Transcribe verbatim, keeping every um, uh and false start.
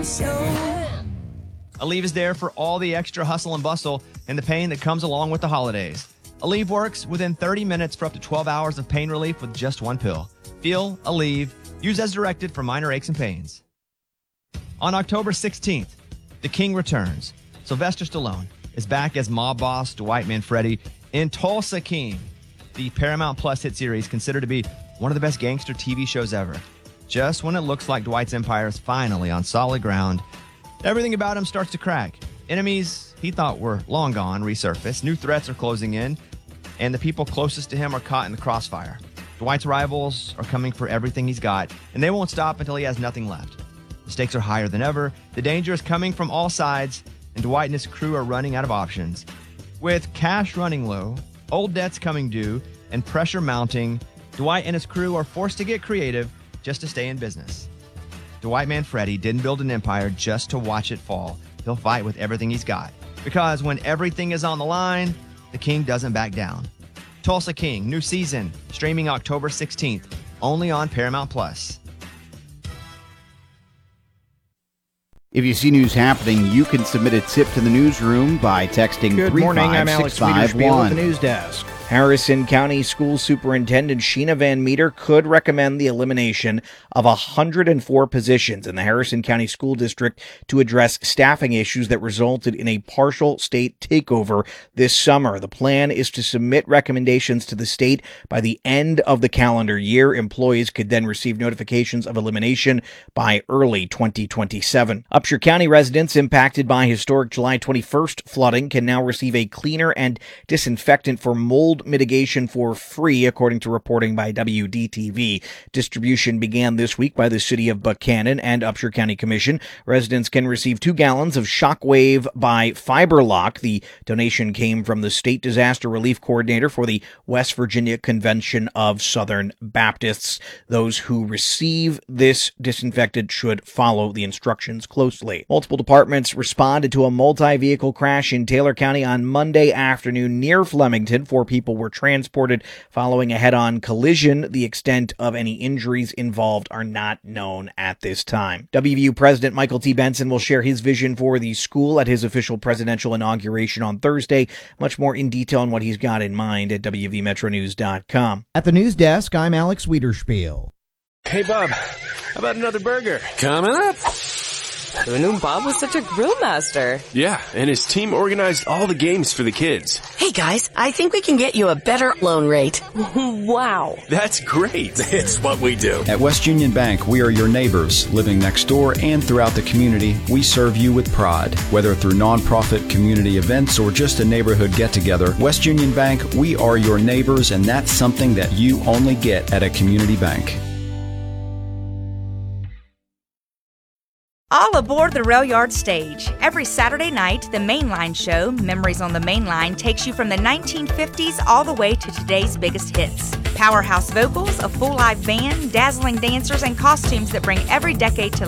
Morning Show. Aleve is there for all the extra hustle and bustle and the pain that comes along with the holidays. Aleve works within thirty minutes for up to twelve hours of pain relief with just one pill. Feel Aleve. Use as directed for minor aches and pains. On October sixteenth, The King returns. Sylvester Stallone is back as mob boss Dwight Manfredi in Tulsa King, the Paramount Plus hit series considered to be one of the best gangster T V shows ever. Just when it looks like Dwight's empire is finally on solid ground, everything about him starts to crack. Enemies he thought were long gone resurface. New threats are closing in, and the people closest to him are caught in the crossfire. Dwight's rivals are coming for everything he's got, and they won't stop until he has nothing left. The stakes are higher than ever. The danger is coming from all sides, and Dwight and his crew are running out of options. With cash running low, old debts coming due, and pressure mounting, Dwight and his crew are forced to get creative just to stay in business. Dwight Manfredi didn't build an empire just to watch it fall. He'll fight with everything he's got. Because when everything is on the line, the King doesn't back down. Tulsa King, new season, streaming October sixteenth, only on Paramount Plus. If you see news happening, you can submit a tip to the newsroom by texting Good morning, I'm Alex Wiederspiel at the News Desk. Harrison County School Superintendent Sheena Van Meter could recommend the elimination of one hundred four positions in the Harrison County School District to address staffing issues that resulted in a partial state takeover this summer. The plan is to submit recommendations to the state by the end of the calendar year. Employees could then receive notifications of elimination by early twenty twenty-seven. Upshur County residents impacted by historic July twenty-first flooding can now receive a cleaner and disinfectant for mold mitigation for free, according to reporting by W D T V. Distribution began this week by the City of Buchanan and Upshur County Commission. Residents can receive two gallons of Shockwave by Fiberlock. The donation came from the State Disaster Relief Coordinator for the West Virginia Convention of Southern Baptists. Those who receive this disinfectant should follow the instructions closely. Multiple departments responded to a multi-vehicle crash in Taylor County on Monday afternoon near Flemington. Four people were transported following a head-on collision. The extent of any injuries involved are not known at this time. W V U President Michael T. Benson will share his vision for the school at his official presidential inauguration on Thursday. Much more in detail on what he's got in mind at W V metro news dot com. At the News Desk, I'm Alex Wiederspiel. Hey, Bob, how about another burger? Coming up. Who knew Bob was such a grill master? Yeah, and his team organized all the games for the kids. Hey guys, I think we can get you a better loan rate. Wow. That's great. It's what we do. At West Union Bank, we are your neighbors. Living next door and throughout the community, we serve you with pride. Whether through nonprofit community events or just a neighborhood get-together, West Union Bank, we are your neighbors, and that's something that you only get at a community bank. All aboard the Rail Yard stage. Every Saturday night, the Mainline show, Memories on the Mainline, takes you from the nineteen fifties all the way to today's biggest hits. Powerhouse vocals, a full live band, dazzling dancers, and costumes that bring every decade to